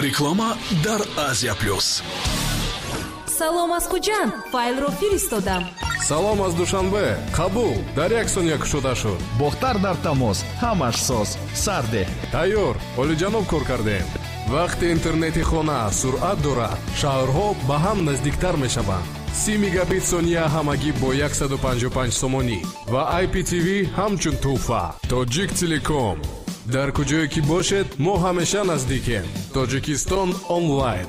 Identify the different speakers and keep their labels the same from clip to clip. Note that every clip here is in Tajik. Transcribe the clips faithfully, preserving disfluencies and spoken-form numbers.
Speaker 1: реклама дар Азия плюс.
Speaker 2: салом аз хуҷанд, файлро фиристодам.
Speaker 3: салом аз душанбе, қабул, дар як сония кушода шуд.
Speaker 4: бохтар дар тамос, ҳамаш соз, сарде.
Speaker 3: Тайёр, олиҷаноб кор кардем. вақти интернети хона суръат дорад, шаҳрҳо ба ҳам наздиктар мешаванд. سی мегабит сония ҳамагӣ бо сад و پنجاه و پنج сомонӣ ва ай пи ти ви ҳамчун туҳфа. Тоҷик Телеком. дар куҷое ки бошед, мо ҳамеша наздикем. Тоҷикистон онлайн.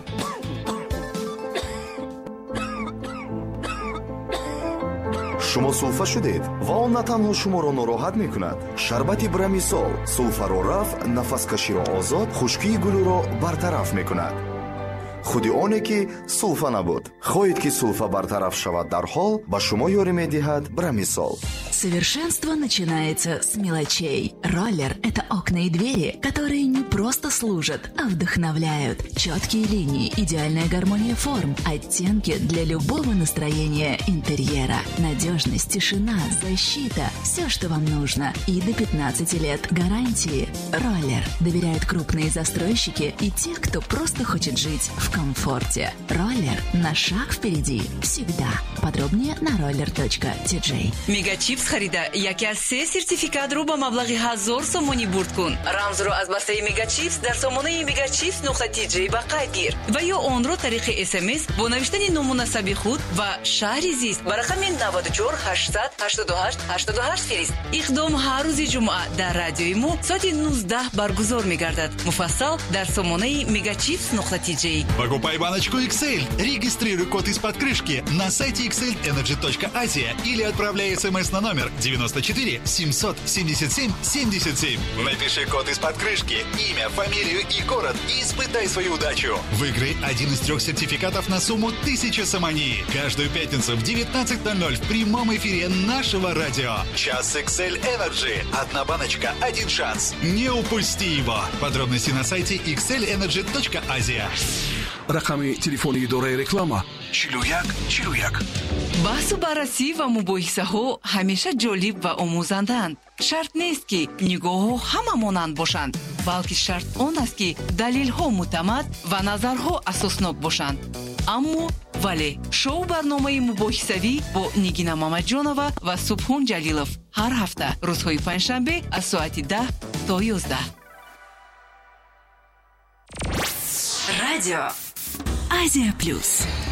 Speaker 5: шумо сулфа шудед ва он на танҳо шуморо нороҳат мекунад. шарбати брамисол сулфаро раф, нафаскаширо озод, хушкии гулӯро бартараф мекунад. худи оне ки сулфа набуд. хоҳед ки сулфа бартараф шавад дар ҳол, ба шумо ёрӣ медиҳад брамисол.
Speaker 6: Совершенство начинается с мелочей. Роллер – это окна и двери, которые не просто служат, а вдохновляют. Четкие линии, идеальная гармония форм, оттенки для любого настроения интерьера. Надежность, тишина, защита – все, что вам нужно. И до пятнадцати лет гарантии. Роллер доверяют крупные застройщики и те, кто просто хочет жить в комфорте. Роллер – на шаг впереди. Всегда. Подробнее на roller точка ти джей.
Speaker 7: Мегачипс харида яке аз се сертификатро ба маблағи ҳазор сомонӣ бурд кун. Рамзро аз бастаи Мегачипс дар сомонаи мегачипс нуқта ти джей ба қайд гир ва ё онро тариқи смс бо навиштани ному насаби худ ва шаҳри зист ба рақами навад و чор ҳаштсад ҳаштод و ҳашт ҳаштод و ҳашт фирист. иқдом ҳар рӯзи ҷумъа дар радиои мо соати нуздаҳ баргузор мегардад. Муфассал дар сомонаи мегачипс нуқта ти джей.
Speaker 8: Покупай баночку икс эль, регистрируй код из-под крышки на сайте икс эль энерджи точка азия или отправляй смс на номер девяносто четыре семьсот семьдесят семь семьдесят семь. Напиши код из-под крышки, имя, фамилию и город и испытай свою удачу. Выиграй один из трех сертификатов на сумму тысяча сомонии. Каждую пятницу в девятнадцать ноль ноль в прямом эфире нашего радио. Час икс эль Energy. Одна баночка, один шанс. Не упусти его. Подробности на сайте икс эль энерджи точка азия.
Speaker 1: рақами телефони идораи реклама чилу як чилу як.
Speaker 7: баҳсу баррасӣ ва мубоҳисаҳо ҳамеша ҷолиб ва омӯзандаанд. шарт нест ки нигоҳҳо ҳама монанд бошанд, балки шарт он аст ки далелҳо муътамад ва назарҳо асоснок бошанд. аммо вале шоу барномаи мубоҳисавӣ бо Нигина Мамаҷонова ва Субҳон Ҷалилов ҳар ҳафта рӯзҳои панҷшанбе аз соати даҳ то ёздаҳ.
Speaker 6: Радио Азия плюс.